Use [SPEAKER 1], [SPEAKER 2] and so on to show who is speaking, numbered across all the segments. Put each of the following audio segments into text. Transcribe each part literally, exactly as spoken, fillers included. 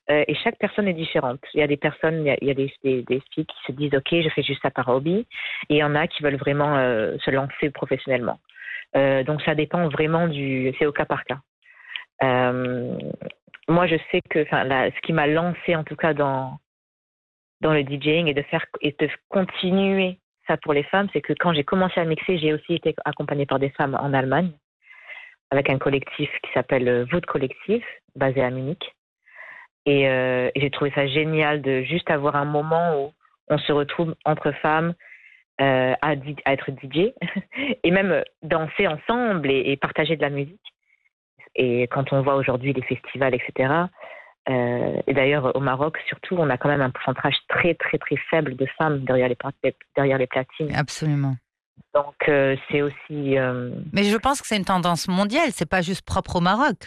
[SPEAKER 1] Euh, et chaque personne est différente. Il y a des personnes, il y a, il y a des, des, des filles qui se disent ok, je fais juste ça par hobby, et il y en a qui veulent vraiment euh, se lancer professionnellement. Euh, donc ça dépend vraiment du, c'est au cas par cas. Euh, moi, je sais que, enfin, la- ce qui m'a lancé en tout cas dans dans le DJing et de faire et de continuer ça pour les femmes, c'est que quand j'ai commencé à mixer, j'ai aussi été accompagnée par des femmes en Allemagne avec un collectif qui s'appelle euh, Wood Collectif, basé à Munich. Et, euh, et j'ai trouvé ça génial de juste avoir un moment où on se retrouve entre femmes euh, à, di- à être D J et même danser ensemble et, et partager de la musique. Et quand on voit aujourd'hui les festivals, et cetera, euh, et d'ailleurs au Maroc surtout, on a quand même un pourcentage très très très faible de femmes derrière les, derrière les platines.
[SPEAKER 2] Absolument.
[SPEAKER 1] Donc euh, c'est aussi... Euh...
[SPEAKER 2] Mais je pense que c'est une tendance mondiale, c'est pas juste propre au Maroc.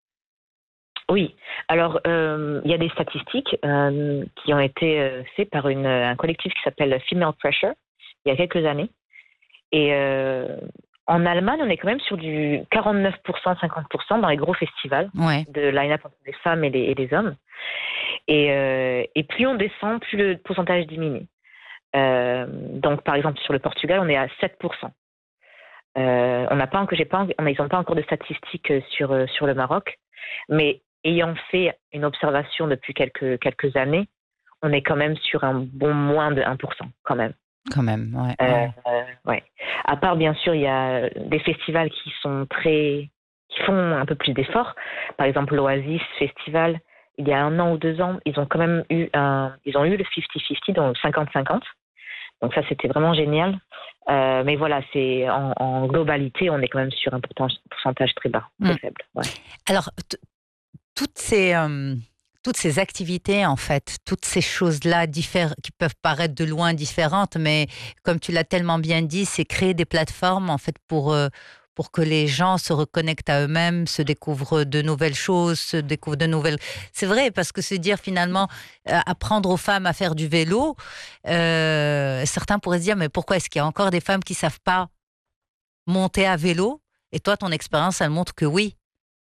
[SPEAKER 1] Oui, alors euh, il y a des statistiques euh, qui ont été euh, faites par une, un collectif qui s'appelle Female Pressure il y a quelques années. Et euh, en Allemagne, on est quand même sur du quarante-neuf pour cent, cinquante pour cent dans les gros festivals
[SPEAKER 2] Ouais.
[SPEAKER 1] de line-up entre les femmes et les, et les hommes. Et, euh, et plus on descend, plus le pourcentage diminue. Euh, donc, par exemple, sur le Portugal, on est à sept pour cent. Euh, on n'a pas encore, j'ai pas, on, ils n'ont pas encore de statistiques sur sur le Maroc, mais ayant fait une observation depuis quelques quelques années, on est quand même sur un bon moins de un pour cent quand même.
[SPEAKER 2] Quand même, ouais.
[SPEAKER 1] Euh, euh, ouais. À part bien sûr, il y a des festivals qui sont très, qui font un peu plus d'efforts. Par exemple, l'Oasis Festival, il y a un an ou deux ans, ils ont quand même eu un, ils ont eu le cinquante cinquante, donc cinquante cinquante. Donc ça, c'était vraiment génial. Euh, mais voilà, c'est en, en globalité, on est quand même sur un pourcentage très bas, très
[SPEAKER 2] mmh.
[SPEAKER 1] faible. Ouais.
[SPEAKER 2] Alors, t- toutes ces euh, toutes ces activités, en fait, toutes ces choses-là diffère- qui peuvent paraître de loin différentes, mais comme tu l'as tellement bien dit, c'est créer des plateformes, en fait, pour euh, pour que les gens se reconnectent à eux-mêmes, se découvrent de nouvelles choses, se découvrent de nouvelles... C'est vrai, parce que se dire finalement, euh, apprendre aux femmes à faire du vélo, euh, certains pourraient se dire, mais pourquoi est-ce qu'il y a encore des femmes qui savent pas monter à vélo? Et toi, ton expérience, elle montre que oui.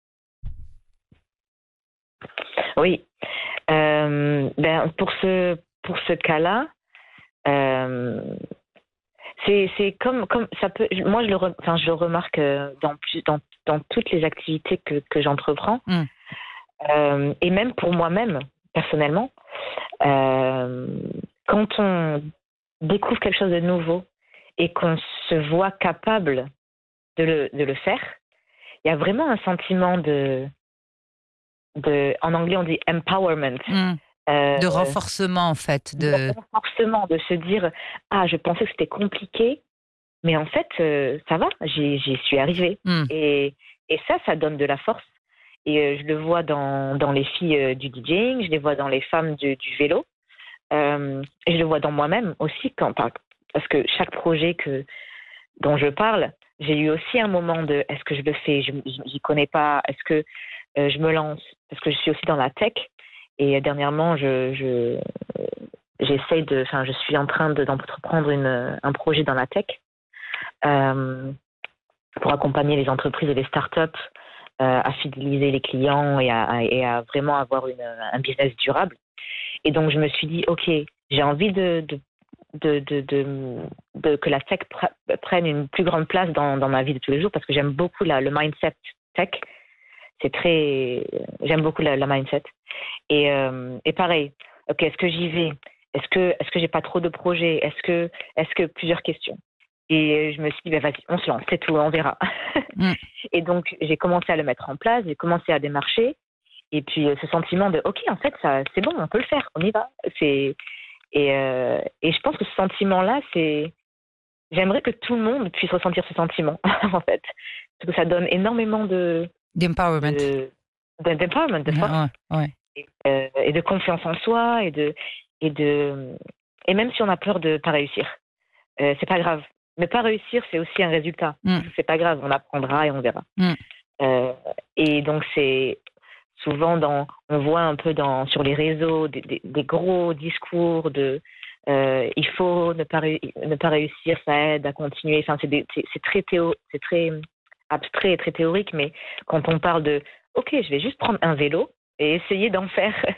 [SPEAKER 1] Oui. Euh, ben, pour ce, pour ce cas-là, euh, c'est, c'est comme, comme ça peut, moi je le, re, enfin, je le remarque dans, dans, dans toutes les activités que, que j'entreprends,
[SPEAKER 2] Mm.
[SPEAKER 1] euh, et même pour moi-même, personnellement, euh, quand on découvre quelque chose de nouveau et qu'on se voit capable de le, de le faire, il y a vraiment un sentiment de, de, en anglais on dit empowerment.
[SPEAKER 2] Mm.
[SPEAKER 1] Euh,
[SPEAKER 2] de renforcement, en fait. De,
[SPEAKER 1] de renforcement, de se dire « Ah, je pensais que c'était compliqué, mais en fait, euh, ça va, j'y, j'y suis arrivée.
[SPEAKER 2] mm. »
[SPEAKER 1] Et, et ça, ça donne de la force. Et euh, je le vois dans, dans les filles euh, du DJing, je les vois dans les femmes du, du vélo, euh, et je le vois dans moi-même aussi, quand, parce que chaque projet que, dont je parle, j'ai eu aussi un moment de « Est-ce que je le fais? Je n'y connais pas. Est-ce que euh, je me lance ?» Parce que je suis aussi dans la tech. Et dernièrement, je, je, j'essaie de, enfin, je suis en train de, d'entreprendre une, un projet dans la tech euh, pour accompagner les entreprises et les startups euh, à fidéliser les clients et à, et à vraiment avoir une, un business durable. Et donc, je me suis dit, ok, j'ai envie de, de, de, de, de, de que la tech pr- prenne une plus grande place dans, dans ma vie de tous les jours parce que j'aime beaucoup la, le mindset tech. C'est très, j'aime beaucoup la, la mindset. Et, euh, et pareil, ok, est-ce que j'y vais? Est-ce que, est-ce que j'ai pas trop de projets? Est-ce que, est-ce que plusieurs questions? Et je me suis dit, ben vas-y, on se lance, c'est tout, on verra. Mm. Et donc, j'ai commencé à le mettre en place, j'ai commencé à démarcher. Et puis, ce sentiment de, ok, en fait, ça, c'est bon, on peut le faire, on y va. C'est, et, euh, et je pense que ce sentiment-là, c'est, j'aimerais que tout le monde puisse ressentir ce sentiment, en fait. Parce que ça donne énormément de,
[SPEAKER 2] d'empowerment.
[SPEAKER 1] De, d'empowerment, de force.
[SPEAKER 2] Ouais, ouais.
[SPEAKER 1] Et, euh, et de confiance en soi et de et de et même si on a peur de pas réussir, euh, c'est pas grave. Ne pas réussir, c'est aussi un résultat. Mm. C'est pas grave, on apprendra et on verra. Mm. Euh, et donc c'est souvent dans, on voit un peu dans sur les réseaux des, des, des gros discours de euh, il faut ne pas ré, ne pas réussir, ça aide à continuer. Enfin, c'est, des, c'est, c'est très théo, c'est très abstrait et très théorique, mais quand on parle de ok, je vais juste prendre un vélo et essayer d'en faire